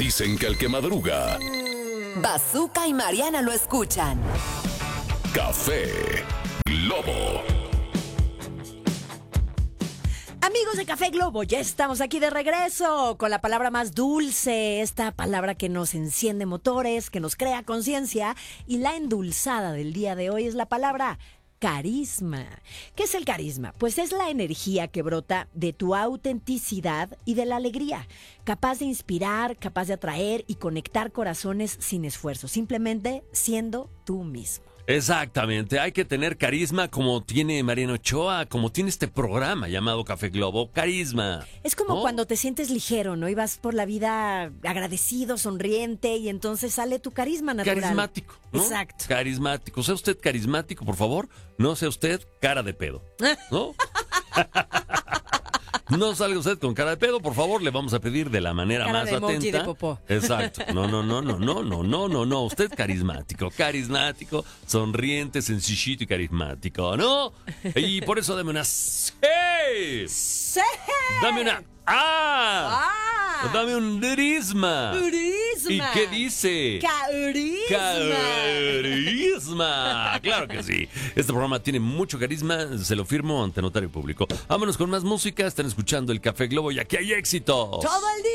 Dicen que el que madruga, Bazooka y Mariana lo escuchan. Café Globo. Amigos de Café Globo, ya estamos aquí de regreso con la palabra más dulce, esta palabra que nos enciende motores, que nos crea conciencia, y la endulzada del día de hoy es la palabra carisma. ¿Qué es el carisma? Pues es la energía que brota de tu autenticidad y de la alegría, capaz de inspirar, capaz de atraer y conectar corazones sin esfuerzo, simplemente siendo tú mismo. Exactamente, hay que tener carisma como tiene Mariano Ochoa, como tiene este programa llamado Café Globo, carisma. Es como ¿no? cuando te sientes ligero, ¿no? Y vas por la vida agradecido, sonriente, y entonces sale tu carisma natural. Carismático, ¿no? Exacto. Carismático. Sea usted carismático, por favor. No sea usted cara de pedo, ¿no? No salga usted con cara de pedo, por favor, le vamos a pedir de la manera Cara más de emoji atenta. de popó. Exacto. No. Usted carismático, sonriente, sencillito y carismático, ¿no? Y por eso dame una C. ¡Sí! Dame una A. ¡Ah! Dame un Carisma. ¡Carisma! ¿Y qué dice? ¡Carisma! Carisma. Claro que sí. Este programa tiene mucho carisma, se lo firmo ante notario público. Vámonos con más música, están escuchando el Café Globo y aquí hay éxito. Todo el día.